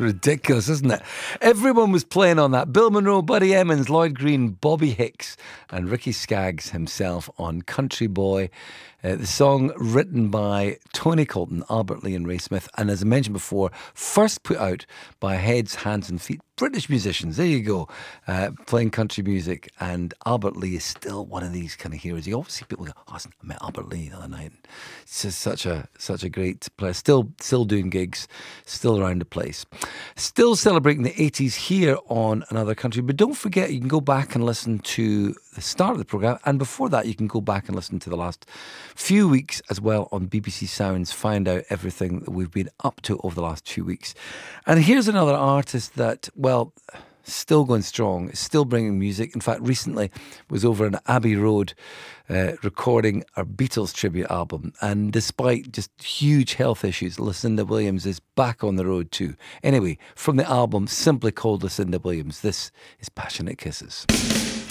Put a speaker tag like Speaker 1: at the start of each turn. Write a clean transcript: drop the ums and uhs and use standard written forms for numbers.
Speaker 1: Ridiculous, isn't it? Everyone was playing on that. Bill Monroe, Buddy Emmons, Lloyd Green, Bobby Hicks and Ricky Skaggs himself on Country Boy. The song written by Tony Colton, Albert Lee and Ray Smith, and as I mentioned before, first put out by Heads, Hands and Feet, British musicians. There you go, playing country music. And Albert Lee is still one of these kind of heroes. You always see people go, "Oh, I met Albert Lee the other night." It's just such a great player. Still doing gigs, still around the place, still celebrating the 80s here on Another Country. But don't forget, you can go back and listen to the start of the programme, and before that you can go back and listen to the last few weeks as well on BBC Sounds. Find out everything that we've been up to over the last 2 weeks. And here's another artist that, well, still going strong, still bringing music. In fact, recently was over in Abbey Road recording our Beatles tribute album, and despite just huge health issues, Lucinda Williams is back on the road too. Anyway, from the album simply called Lucinda Williams, this is Passionate Kisses.